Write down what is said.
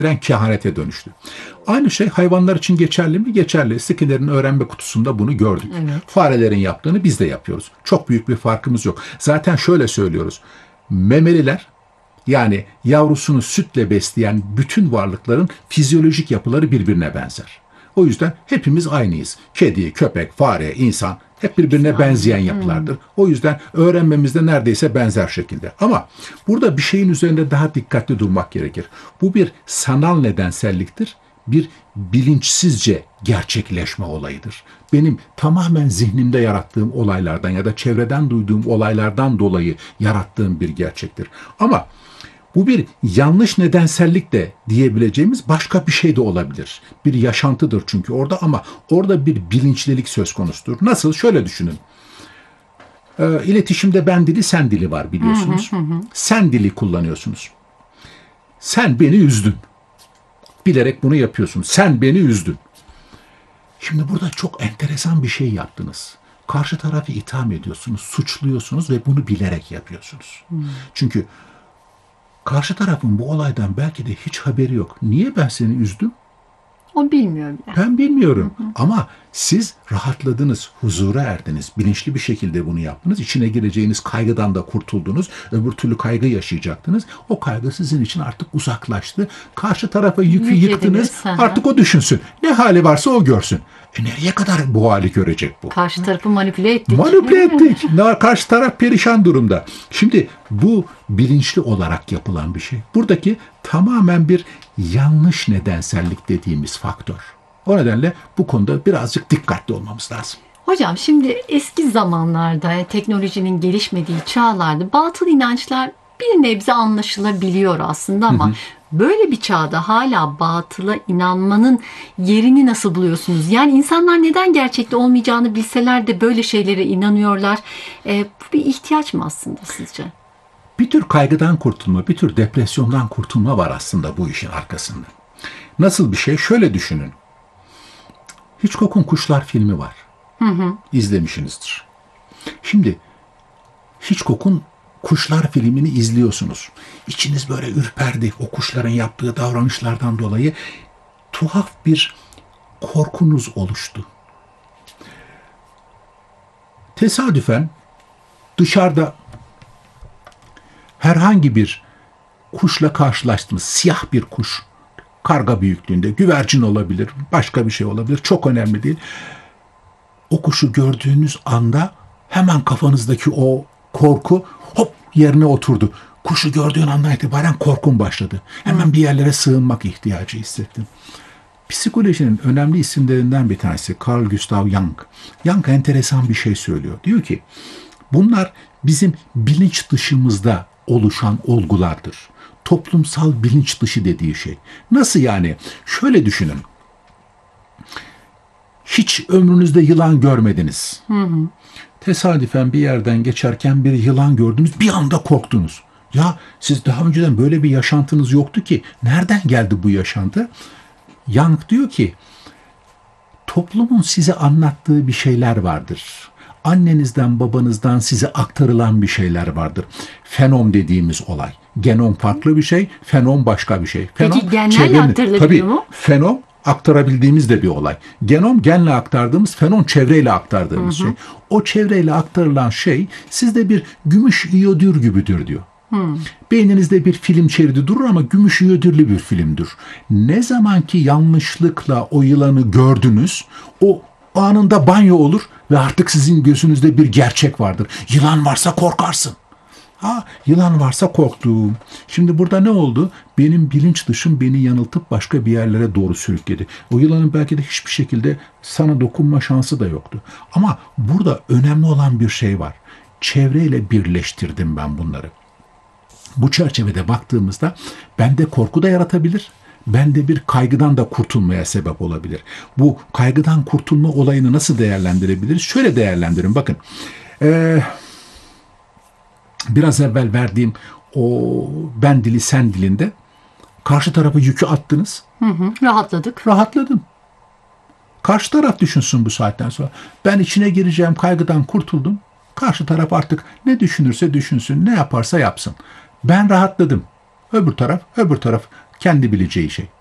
kehanete dönüştü. Aynı şey hayvanlar için geçerli mi? Geçerli. Skinner'in öğrenme kutusunda bunu gördük. Evet. Farelerin yaptığını biz de yapıyoruz. Çok büyük bir farkımız yok. Zaten şöyle söylüyoruz. Memeliler, yani yavrusunu sütle besleyen bütün varlıkların fizyolojik yapıları birbirine benzer. O yüzden hepimiz aynıyız. Kedi, köpek, fare, insan hep birbirine benzeyen yapılardır. O yüzden öğrenmemiz de neredeyse benzer şekilde. Ama burada bir şeyin üzerinde daha dikkatli durmak gerekir. Bu bir sanal nedenselliktir. Bir bilinçsizce gerçekleşme olayıdır. Benim tamamen zihnimde yarattığım olaylardan ya da çevreden duyduğum olaylardan dolayı yarattığım bir gerçektir. Ama bu bir yanlış nedensellik de diyebileceğimiz başka bir şey de olabilir. Bir yaşantıdır çünkü orada, ama orada bir bilinçlilik söz konusudur. Nasıl? Şöyle düşünün. İletişimde ben dili, sen dili var biliyorsunuz. Sen dili kullanıyorsunuz. Sen beni üzdün. Bilerek bunu yapıyorsun. Sen beni üzdün. Şimdi burada çok enteresan bir şey yaptınız. Karşı tarafı itham ediyorsunuz, suçluyorsunuz ve bunu bilerek yapıyorsunuz. Çünkü karşı tarafın bu olaydan belki de hiç haberi yok. Niye ben seni üzdüm? O bilmiyor bile. Ben bilmiyorum. Ama siz rahatladınız, huzura erdiniz. Bilinçli bir şekilde bunu yaptınız. İçine gireceğiniz kaygıdan da kurtuldunuz. Öbür türlü kaygı yaşayacaktınız. O kaygı sizin için artık uzaklaştı. Karşı tarafa yükü yıktınız. Artık o düşünsün. Ne hali varsa o görsün. Nereye kadar bu hali görecek bu? Karşı tarafı manipüle ettik. Manipüle ettik. Karşı taraf perişan durumda. Şimdi bu bilinçli olarak yapılan bir şey. Buradaki tamamen bir yanlış nedensellik dediğimiz faktör. O nedenle bu konuda birazcık dikkatli olmamız lazım. Hocam şimdi eski zamanlarda teknolojinin gelişmediği çağlarda batıl inançlar bir nebze anlaşılabiliyor aslında ama böyle bir çağda hala batıla inanmanın yerini nasıl buluyorsunuz? Yani insanlar neden gerçekte olmayacağını bilseler de böyle şeylere inanıyorlar? Bu bir ihtiyaç mı aslında sizce? Bir tür kaygıdan kurtulma, bir tür depresyondan kurtulma var aslında bu işin arkasında. Nasıl bir şey? Şöyle düşünün. Hitchcock'un Kuşlar filmi var. İzlemişsinizdir. Şimdi Hitchcock'un Kuşlar filmini izliyorsunuz. İçiniz böyle ürperdi. O kuşların yaptığı davranışlardan dolayı tuhaf bir korkunuz oluştu. Tesadüfen dışarıda herhangi bir kuşla karşılaştınız. Siyah bir kuş. Karga büyüklüğünde. Güvercin olabilir. Başka bir şey olabilir. Çok önemli değil. O kuşu gördüğünüz anda hemen kafanızdaki o korku hop yerine oturdu. Kuşu gördüğün andan itibaren korkun başladı. Hemen bir yerlere sığınmak ihtiyacı hissettim. Psikolojinin önemli isimlerinden bir tanesi Carl Gustav Jung. Jung enteresan bir şey söylüyor. Diyor ki bunlar bizim bilinç dışımızda oluşan olgulardır. Toplumsal bilinç dışı dediği şey. Nasıl yani? Şöyle düşünün. Hiç ömrünüzde yılan görmediniz. Tesadüfen bir yerden geçerken bir yılan gördünüz, bir anda korktunuz. Ya siz daha önceden böyle bir yaşantınız yoktu ki. Nereden geldi bu yaşantı? Jung diyor ki, toplumun size anlattığı bir şeyler vardır. Annenizden, babanızdan size aktarılan bir şeyler vardır. Fenom dediğimiz olay. Genom farklı bir şey, fenom başka bir şey. Fenom, peki genlerle aktarılabiliyor mu? Fenom aktarabildiğimiz de bir olay. Genom genle aktardığımız, fenom çevreyle aktardığımız şey. O çevreyle aktarılan şey sizde bir gümüş iyodür gibidir diyor. Beyninizde bir film şeridi durur ama gümüş iyodürlü bir filmdir. Ne zaman ki yanlışlıkla o yılanı gördünüz, o anında banyo olur ve artık sizin gözünüzde bir gerçek vardır. Yılan varsa korkarsın. Yılan varsa korktum. Şimdi burada ne oldu? Benim bilinç dışım beni yanıltıp başka bir yerlere doğru sürükledi. O yılanın belki de hiçbir şekilde sana dokunma şansı da yoktu. Ama burada önemli olan bir şey var. Çevreyle birleştirdim ben bunları. Bu çerçevede baktığımızda bende korku da yaratabilir, bende bir kaygıdan da kurtulmaya sebep olabilir. Bu kaygıdan kurtulma olayını nasıl değerlendirebiliriz? Şöyle değerlendirin, bakın. Biraz evvel verdiğim o ben dili sen dilinde karşı tarafa yükü attınız. Rahatladık. Rahatladım. Karşı taraf düşünsün bu saatten sonra. Ben içine gireceğim kaygıdan kurtuldum. Karşı taraf artık ne düşünürse düşünsün, ne yaparsa yapsın. Ben rahatladım. Öbür taraf Kendi bileceği şey.